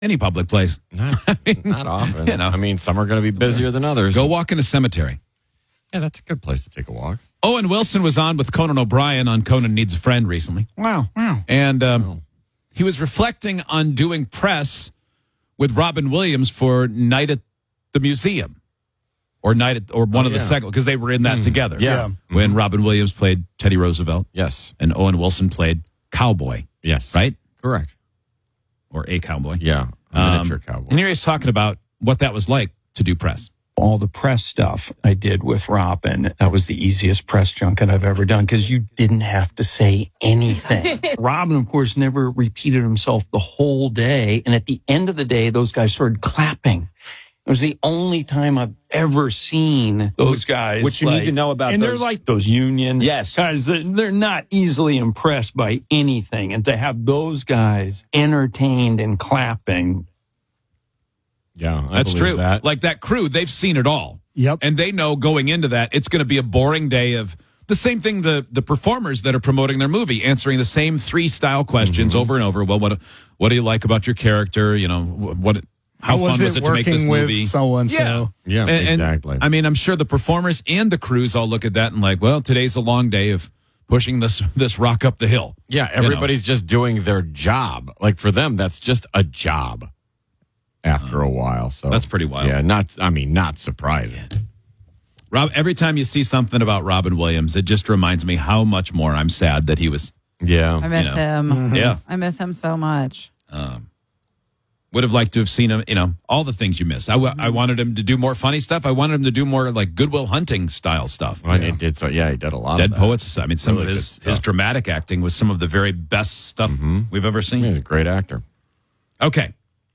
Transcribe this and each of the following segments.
Any public place. Not often. You know. I mean, some are going to be busier than others. Go walk in a cemetery. Yeah, that's a good place to take a walk. Owen Wilson was on with Conan O'Brien on Conan Needs a Friend recently. Wow. And he was reflecting on doing press with Robin Williams for Night at the Museum. Or one of the second, because they were in that together. Yeah. When Robin Williams played Teddy Roosevelt. Yes. And Owen Wilson played Cowboy. Yes. Right? Correct. Or a cowboy. Yeah. A miniature cowboy. And here he's talking about what that was like to do press. All the press stuff I did with Robin, that was the easiest press junket I've ever done because you didn't have to say anything. Robin, of course, never repeated himself the whole day. And at the end of the day, those guys started clapping. It was the only time I've ever seen those guys. Which you need to know about. And those. they're like those union Yes. guys. They're not easily impressed by anything. And to have those guys entertained and clapping. Yeah, That's true. Like that crew, they've seen it all. Yep. And they know going into that, it's going to be a boring day of the same thing the performers that are promoting their movie, answering the same 3 style questions over and over. Well, what do you like about your character? You know, how fun was it to make this movie? So-and-so. Yeah, exactly. I mean, I'm sure the performers and the crews all look at that and like, well, today's a long day of pushing this rock up the hill. Yeah, everybody's just doing their job. Like for them, that's just a job after a while. So that's pretty wild. Yeah, not surprising. Rob, every time you see something about Robin Williams, it just reminds me how much more I'm sad that he was. Yeah. I miss him. Mm-hmm. Yeah. I miss him so much. Would have liked to have seen him, all the things you miss. I wanted him to do more funny stuff. I wanted him to do more like Good Will Hunting style stuff. Well, he did he did a lot Dead of that. Poets. I mean, some Really of his dramatic acting was some of the very best stuff we've ever seen. He's a great actor. Okay.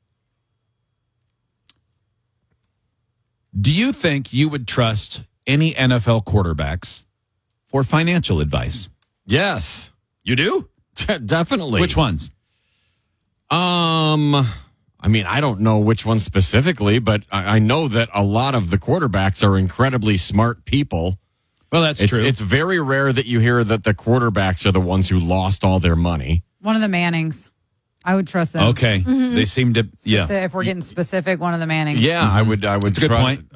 Do you think you would trust any NFL quarterbacks for financial advice? Yes. You do? Definitely. Which ones? I mean, I don't know which one specifically, but I know that a lot of the quarterbacks are incredibly smart people. Well, that's true. It's very rare that you hear that the quarterbacks are the ones who lost all their money. One of the Mannings. I would trust them. Okay. They seem to, yeah. If we're getting specific, one of the Mannings. Yeah, I would. That's a good point.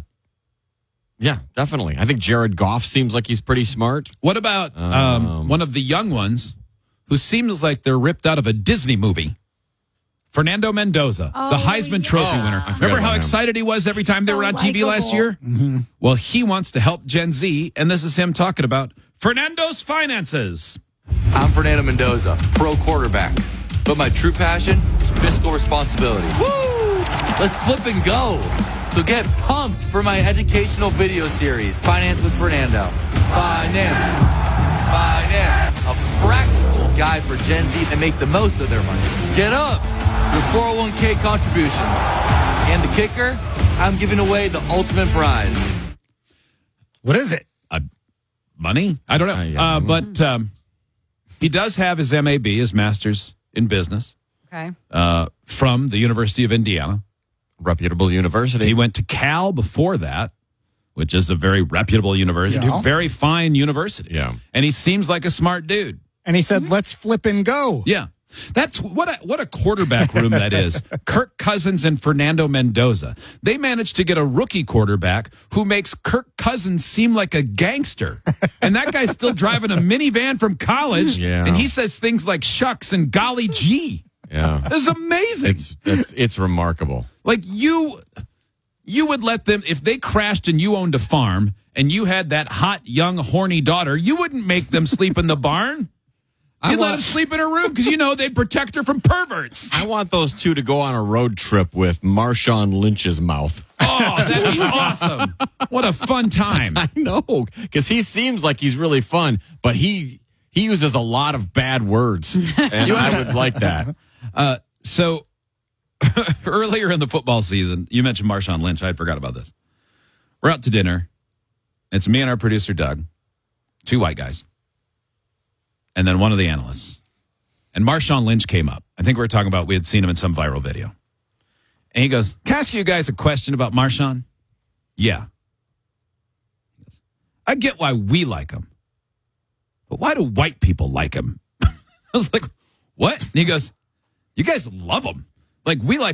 Yeah, definitely. I think Jared Goff seems like he's pretty smart. What about one of the young ones who seems like they're ripped out of a Disney movie? Fernando Mendoza, the Heisman Trophy winner. Remember how excited he was every time they were on TV last year? Mm-hmm. Well, he wants to help Gen Z, and this is him talking about Fernando's finances. I'm Fernando Mendoza, pro quarterback, but my true passion is fiscal responsibility. Woo! Let's flip and go. So get pumped for my educational video series, Finance with Fernando. Finance. A practical guide for Gen Z to make the most of their money. Get up. Your 401k contributions. And the kicker, I'm giving away the ultimate prize. What is it? Money? I don't know. But he does have his MAB, his master's in business. Okay. From the University of Indiana. Reputable university. He went to Cal before that, which is a very reputable university. Yeah. Very fine universities. Yeah. And he seems like a smart dude. And he said, let's flip and go. Yeah. That's what a quarterback room that is. Kirk Cousins and Fernando Mendoza. They managed to get a rookie quarterback who makes Kirk Cousins seem like a gangster. And that guy's still driving a minivan from college. Yeah. And he says things like shucks and golly gee. Yeah. It's amazing. It's remarkable. Like you would let them, if they crashed and you owned a farm and you had that hot, young, horny daughter, you wouldn't make them sleep in the barn. You'd let them sleep in her room because, they'd protect her from perverts. I want those two to go on a road trip with Marshawn Lynch's mouth. Oh, that'd be awesome. What a fun time. I know, because he seems like he's really fun, but he uses a lot of bad words, and I would like that. So earlier in the football season, you mentioned Marshawn Lynch. I had forgot about this. We're out to dinner. It's me and our producer, Doug, 2 white guys, and then one of the analysts. And Marshawn Lynch came up. I think we had seen him in some viral video. And he goes, can I ask you guys a question about Marshawn? Yeah. He goes, I get why we like him. But why do white people like him? I was like, what? And he goes, you guys love him. Like, we like